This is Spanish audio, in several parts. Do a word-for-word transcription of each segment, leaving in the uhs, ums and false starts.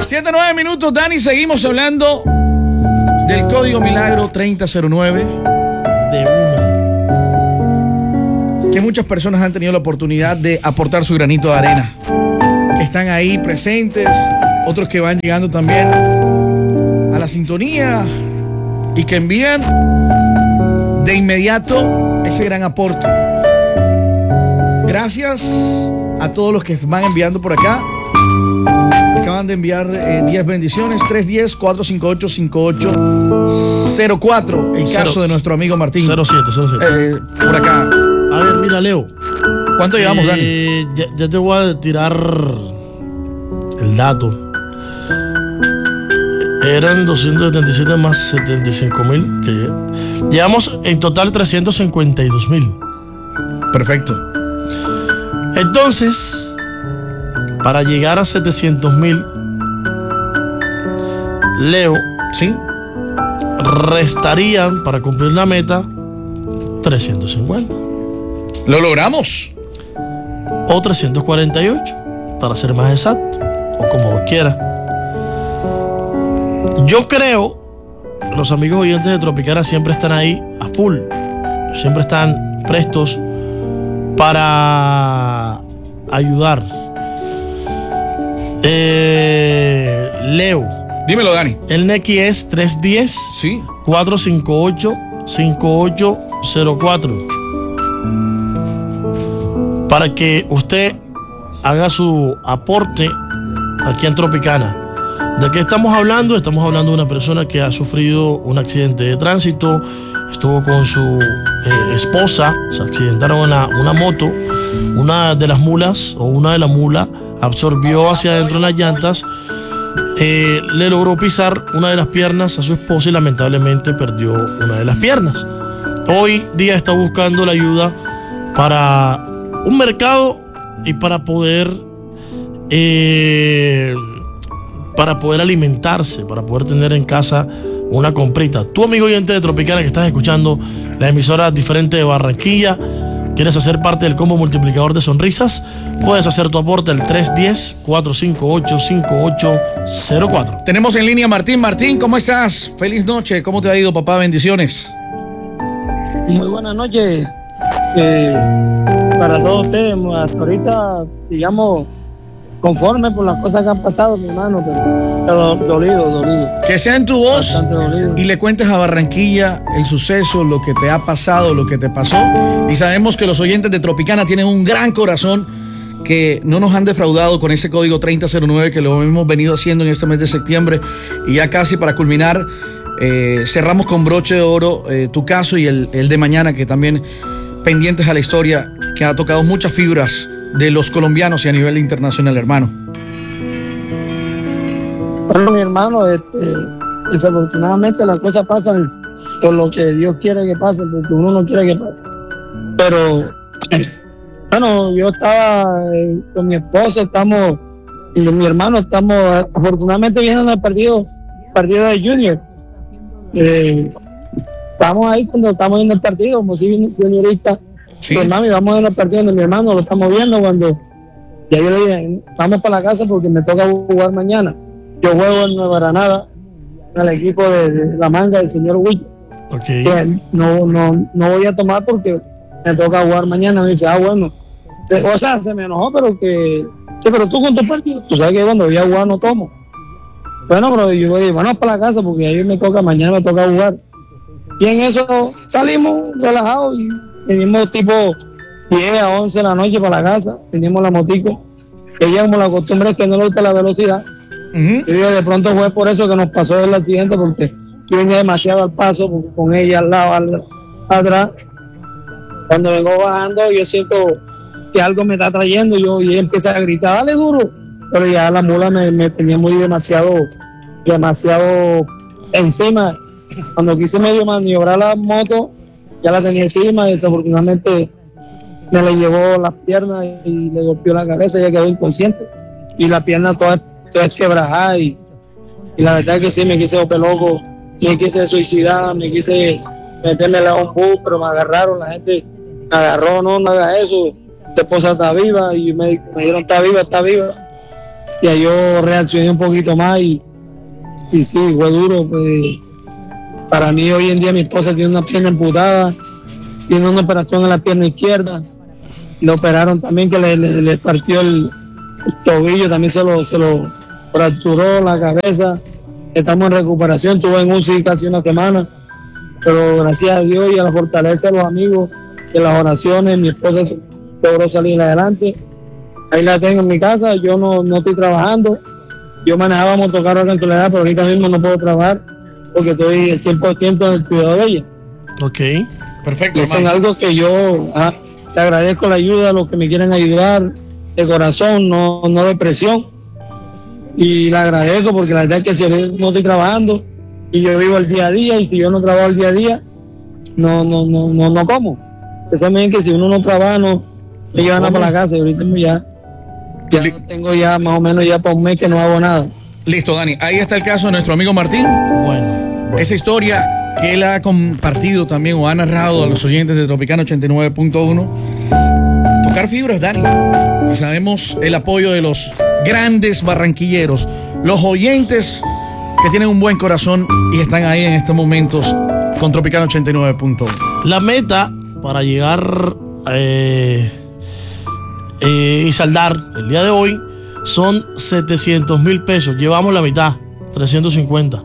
siete, nueve minutos, Dani, seguimos hablando del Código Milagro treinta cero nueve. De una. Que muchas personas han tenido la oportunidad de aportar su granito de arena. Que están ahí presentes, otros que van llegando también a la sintonía y que envían de inmediato ese gran aporte. Gracias a todos los que van enviando por acá. Acaban de enviar eh, diez bendiciones. tres uno cero, cuatro cinco ocho, cinco ocho cero cuatro. El Cero, caso de nuestro amigo Martín. cero siete, cero siete. Eh, por acá. A ver, mira, Leo. ¿Cuánto llevamos, eh, Dani? Ya, ya te voy a tirar el dato. Eran doscientos setenta y siete más setenta y cinco mil. Que llevamos en total trescientos cincuenta y dos mil. Perfecto. Entonces, para llegar a setecientos mil, Leo, ¿Sí? restarían para cumplir la meta trescientos cincuenta Lo logramos. o trescientos cuarenta y ocho, para ser más exacto, o como lo quiera. Yo creo que los amigos oyentes de Tropicana siempre están ahí a full, siempre están prestos para ayudar. Eh, Leo, Dímelo, Dani. el N X es tres uno cero, Sí. cuatro cinco ocho, cinco ocho cero cuatro. Para que usted haga su aporte aquí en Tropicana. ¿De qué estamos hablando? Estamos hablando de una persona que ha sufrido un accidente de tránsito, estuvo con su eh, esposa, se accidentaron en una, una moto, una de las mulas o una de las mulas absorbió hacia adentro en las llantas, eh, le logró pisar una de las piernas a su esposa y lamentablemente perdió una de las piernas. Hoy día está buscando la ayuda para un mercado y para poder eh, para poder alimentarse, para poder tener en casa una comprita. Tu amigo oyente de Tropicana que estás escuchando la emisora diferente de Barranquilla, ¿quieres hacer parte del combo multiplicador de sonrisas? Puedes hacer tu aporte al tres uno cero, cuatro cinco ocho, cinco ocho cero cuatro. Tenemos en línea a Martín. Martín, ¿cómo estás? Feliz noche. ¿Cómo te ha ido, papá? Bendiciones. Muy buenas noches eh, para todos ustedes. Hasta ahorita, digamos, conforme por las cosas que han pasado, mi hermano, pero, pero dolido, dolido. Que sea en tu voz Bastante dolido. y le cuentes a Barranquilla el suceso, lo que te ha pasado, lo que te pasó. Y sabemos que los oyentes de Tropicana tienen un gran corazón, que no nos han defraudado con ese código treinta cero nueve que lo hemos venido haciendo en este mes de septiembre. Y ya casi para culminar, eh, cerramos con broche de oro eh, tu caso y el, el de mañana, que también pendientes a la historia, que ha tocado muchas fibras de los colombianos y a nivel internacional, hermano. Bueno, mi hermano, este, desafortunadamente las cosas pasan por lo que Dios quiere que pase, porque uno no quiere que pase. Pero, bueno, yo estaba eh, con mi esposa, estamos, y mi hermano, estamos, afortunadamente vienen al partido, partido de Junior. Eh, estamos ahí cuando estamos en el partido, como si viene juniorista. Sí. Mi hermano, y vamos en el partido de mi hermano, lo estamos viendo cuando ya yo le dije, vamos para la casa porque me toca jugar mañana. Yo juego en Nueva Granada, en el equipo de, de la manga del señor Will. Okay. Que no, no, no voy a tomar porque me toca jugar mañana. Me dice, ah, bueno. Se, o sea, se me enojó, pero que, sí, pero tú con tu partido, tú sabes que cuando voy a jugar no tomo. Bueno, pero yo dije, bueno, para la casa porque ahí me toca, mañana me toca jugar. Y en eso salimos relajados y venimos tipo diez a once de la noche para la casa, venimos la motico. Ella, como la costumbre es que no le gusta la velocidad. Uh-huh. Y yo, de pronto fue por eso que nos pasó el accidente, porque yo venía demasiado al paso, porque con ella al lado, al, atrás. Cuando vengo bajando, yo siento que algo me está trayendo, yo, y ella empieza a gritar, dale duro. Pero ya la mula me, me tenía muy demasiado, demasiado encima. Cuando quise medio maniobrar la moto, ya la tenía encima, y desafortunadamente me le llevó las piernas y le golpeó la cabeza, ella quedó inconsciente. Y la pierna toda, toda quebrajada, y, y la verdad que sí, me quise volver loco, me quise suicidar, me quise meterme a un bus, pero me agarraron, la gente me agarró, no, no haga eso, tu esposa está viva, y me, me dijeron, está viva, está viva. ya yo reaccioné un poquito más y, y sí, fue duro. Pues, para mí hoy en día mi esposa tiene una pierna amputada, tiene una operación en la pierna izquierda, le operaron también que le, le, le partió el, el tobillo, también se lo, se lo fracturó la cabeza. Estamos en recuperación, estuve en U C I casi una semana, pero gracias a Dios y a la fortaleza de los amigos, de las oraciones, mi esposa logró salir adelante. Ahí la tengo en mi casa, yo no, no estoy trabajando. Yo manejaba motocarro en Toledad, pero ahorita mismo no puedo trabajar porque estoy el cien por ciento en el cuidado de ella. Ok, perfecto. Y eso es algo que yo ah, te agradezco la ayuda a los que me quieren ayudar de corazón, no, no de presión. Y le agradezco porque la verdad es que si yo no estoy trabajando y yo vivo el día a día, y si yo no trabajo el día a día, no, no, no, no, no como. Ustedes saben que si uno no trabaja, no me llevan a para la casa y ahorita ya, ya no tengo ya más o menos ya por un mes que no hago nada. Listo, Dani. Ahí está el caso de nuestro amigo Martín. bueno, bueno. Esa historia que él ha compartido también o ha narrado a los oyentes de Tropicana ochenta y nueve punto uno. Tocar fibras, Dani. Y sabemos el apoyo de los grandes barranquilleros, los oyentes que tienen un buen corazón y están ahí en estos momentos con Tropicana ochenta y nueve punto uno. La meta para llegar eh, eh, y saldar el día de hoy son setecientos mil pesos. Llevamos la mitad, trescientos cincuenta.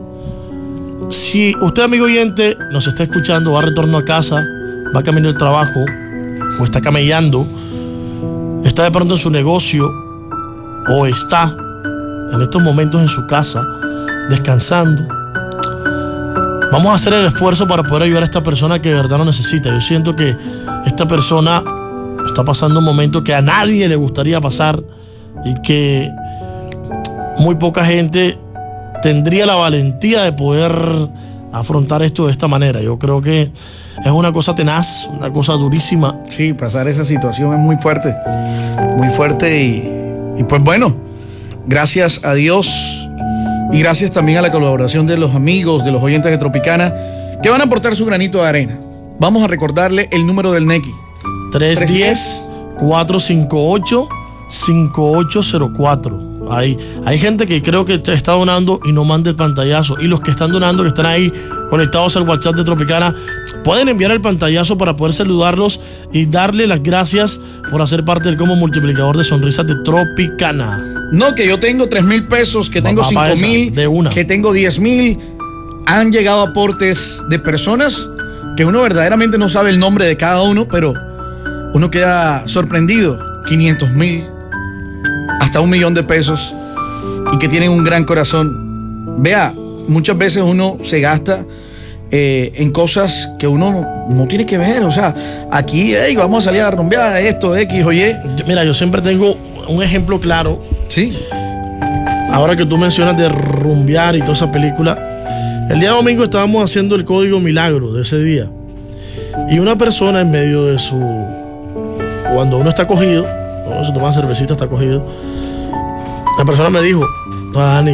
Si usted, amigo oyente, nos está escuchando, va a retorno a casa, va camino al trabajo o está camellando, está de pronto en su negocio o está en estos momentos en su casa descansando, vamos a hacer el esfuerzo para poder ayudar a esta persona que de verdad lo necesita. Yo siento que esta persona está pasando un momento que a nadie le gustaría pasar y que muy poca gente tendría la valentía de poder afrontar esto de esta manera. Yo creo que es una cosa tenaz, una cosa durísima. Sí, pasar esa situación es muy fuerte, muy fuerte y, y pues bueno, gracias a Dios y gracias también a la colaboración de los amigos, de los oyentes de Tropicana que van a aportar su granito de arena. Vamos a recordarle el número del Nequi. tres uno cero, cuatro cinco ocho, cinco ocho cero cuatro. Hay, hay gente que creo que está donando y no manda el pantallazo. Y los que están donando, que están ahí conectados al WhatsApp de Tropicana, pueden enviar el pantallazo para poder saludarlos y darle las gracias por hacer parte del combo multiplicador de sonrisas de Tropicana. No, que yo tengo tres mil pesos, que tengo cinco mil, de una. que tengo diez mil. Han llegado aportes de personas que uno verdaderamente no sabe el nombre de cada uno, pero uno queda sorprendido. quinientos mil, hasta un millón de pesos, y que tienen un gran corazón. Vea, muchas veces uno se gasta eh, en cosas que uno no, no tiene que ver. O sea, aquí, hey, vamos a salir a rumbear esto, X o Y. Mira, yo siempre tengo un ejemplo claro. Sí. Ahora que tú mencionas de rumbear y toda esa película, el día domingo estábamos haciendo el código milagro de ese día. Y una persona en medio de su... Cuando uno está cogido, cuando uno se toma cervecita, está cogido, la persona me dijo: Dani,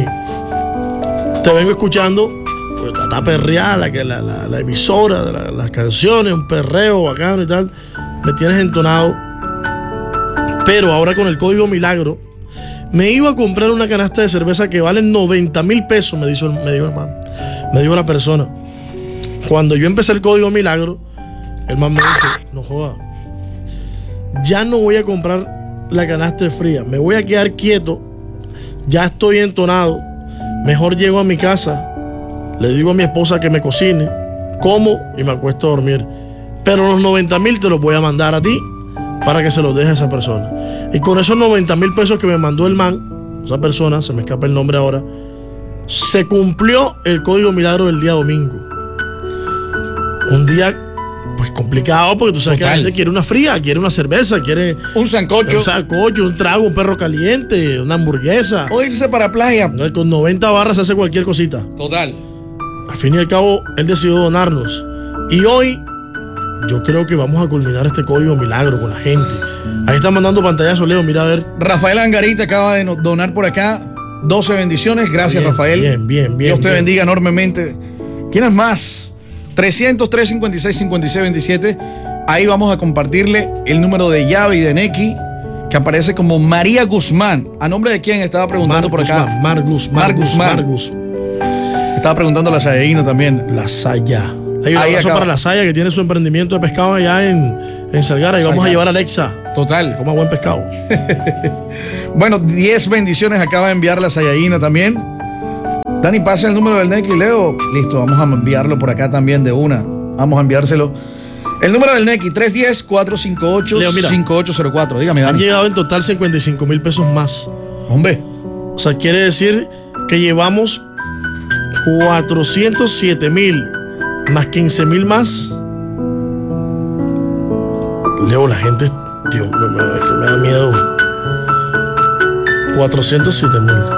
te vengo escuchando, pues, está perreada la, la, la, la emisora, la, las canciones, un perreo bacano y tal, me tienes entonado, pero ahora con el código milagro me iba a comprar una canasta de cerveza que vale noventa mil pesos, me dijo, me dijo el man, me dijo la persona. Cuando yo empecé el código milagro, el man me dijo: no joda, ya no voy a comprar la canasta fría, me voy a quedar quieto, ya estoy entonado, mejor llego a mi casa, le digo a mi esposa que me cocine, como y me acuesto a dormir, pero los noventa mil te los voy a mandar a ti para que se los deje a esa persona. Y con esos noventa mil pesos que me mandó el man, esa persona, se me escapa el nombre ahora, se cumplió el código milagro del día domingo. Un día pues complicado, porque tú sabes Total. que la gente quiere una fría, quiere una cerveza, quiere un sancocho, un sancocho, un trago, un perro caliente, una hamburguesa, o irse para playa. Con noventa barras se hace cualquier cosita. Total. Al fin y al cabo, él decidió donarnos. Y hoy yo creo que vamos a culminar este código milagro con la gente. Ahí está mandando pantallazo, Leo, mira a ver. Rafael Angarita acaba de donar por acá doce bendiciones. Gracias, bien, Rafael. Bien, bien, bien. Dios te bien. bendiga enormemente. ¿Quiénes más? trescientos tres, cincuenta y seis, cincuenta y seis, veintisiete. Ahí vamos a compartirle el número de llave y de Nequi que aparece como María Guzmán. ¿A nombre de quién? Estaba preguntando Mar por acá. Guzmán, Margus, Margus, Guzmán. Margus. Estaba preguntando la Sayaína también. La Saya. Hay un Ahí abrazo acaba. para la Saya, que tiene su emprendimiento de pescado allá en, en Salgara. Y vamos Salgara. a llevar a Alexa. Total. Coma buen pescado. Bueno, diez bendiciones acaba de enviar la Sayaína también. Dani, pasa el número del N E C y Leo. Listo, vamos a enviarlo por acá también de una. Vamos a enviárselo. El número del N E C, tres uno cero, cuatro cinco ocho, Leo, mira. cinco ocho cero cuatro. Dígame, Han Dani. llegado en total cincuenta y cinco mil pesos más. Hombre, O sea, quiere decir que llevamos cuatrocientos siete mil más quince mil más. Leo, la gente, tío, me, me- me da miedo. cuatrocientos siete mil.